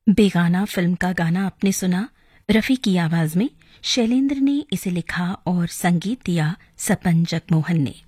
बेगाना फिल्म का गाना आपने सुना रफ़ी की आवाज में। शैलेंद्र ने इसे लिखा और संगीत दिया सपन जगमोहन ने।